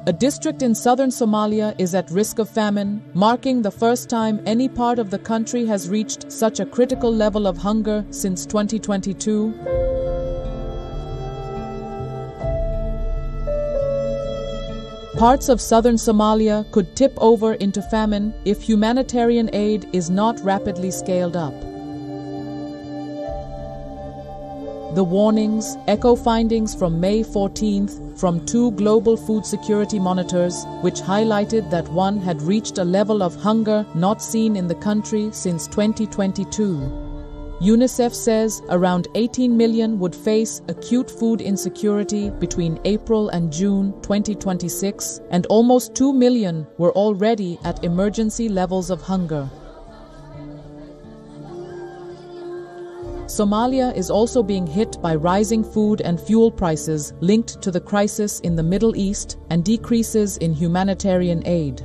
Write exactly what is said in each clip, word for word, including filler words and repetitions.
A district in southern Somalia is at risk of famine, marking the first time any part of the country has reached such a critical level of hunger since twenty twenty-two. Parts of southern Somalia could tip over into famine if humanitarian aid is not rapidly scaled up. The warnings echo findings from May fourteenth from two global food security monitors, which highlighted that one had reached a level of hunger not seen in the country since twenty twenty-two. UNICEF says around eighteen million would face acute food insecurity between April and June twenty twenty-six, and almost two million were already at emergency levels of hunger. Somalia is also being hit by rising food and fuel prices linked to the crisis in the Middle East and decreases in humanitarian aid.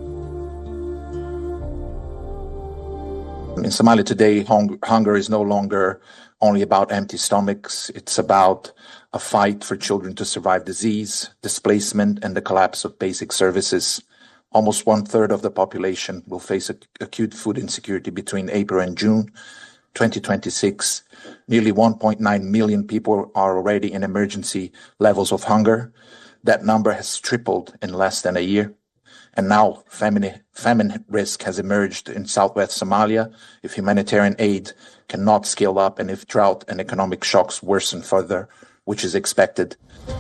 In Somalia today, hung hunger is no longer only about empty stomachs. It's about a fight for children to survive disease, displacement, and the collapse of basic services. Almost one third of the population will face acute food insecurity between April and June twenty twenty-six. Nearly one point nine million people are already in emergency levels of hunger. That number has tripled in less than a year. And now famine, famine risk has emerged in southwest Somalia if humanitarian aid cannot scale up and if drought and economic shocks worsen further, which is expected.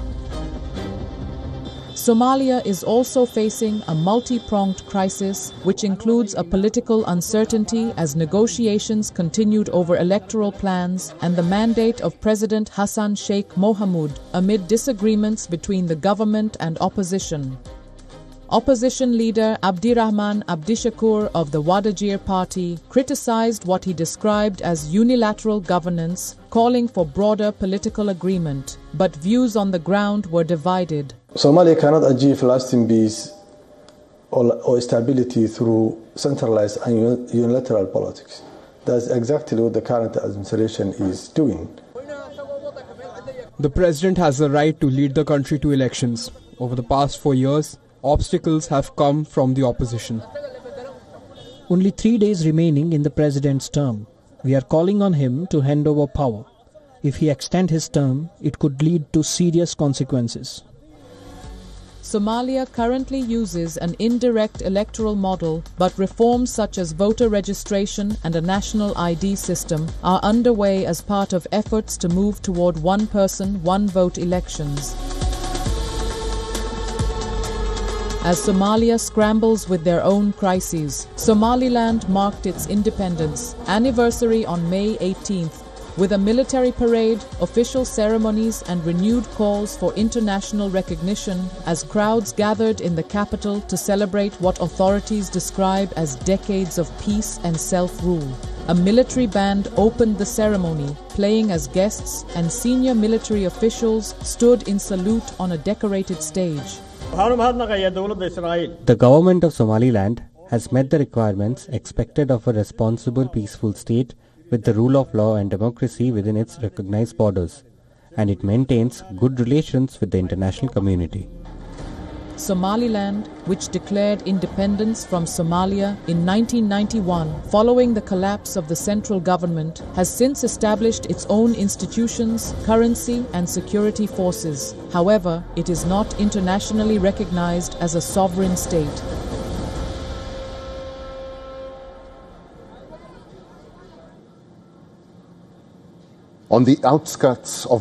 Somalia is also facing a multi-pronged crisis, which includes a political uncertainty as negotiations continued over electoral plans and the mandate of President Hassan Sheikh Mohamud amid disagreements between the government and opposition. Opposition leader Abdirahman Abdishakur of the Wadajir party criticized what he described as unilateral governance, calling for broader political agreement, but views on the ground were divided. Somalia cannot achieve lasting peace or, or stability through centralized and unilateral politics. That's exactly what the current administration is doing. The president has the right to lead the country to elections. Over the past four years, obstacles have come from the opposition. Only three days remaining in the president's term. We are calling on him to hand over power. If he extends his term, it could lead to serious consequences. Somalia currently uses an indirect electoral model, but reforms such as voter registration and a national I D system are underway as part of efforts to move toward one-person, one-vote elections. As Somalia scrambles with their own crises, Somaliland marked its independence anniversary on May eighteenth with a military parade, official ceremonies, and renewed calls for international recognition as crowds gathered in the capital to celebrate what authorities describe as decades of peace and self-rule. A military band opened the ceremony, playing as guests, and senior military officials stood in salute on a decorated stage. The government of Somaliland has met the requirements expected of a responsible, peaceful state with the rule of law and democracy within its recognized borders, and it maintains good relations with the international community. Somaliland, which declared independence from Somalia in nineteen ninety-one following the collapse of the central government, has since established its own institutions, currency, and security forces. However, it is not internationally recognized as a sovereign state. On the outskirts of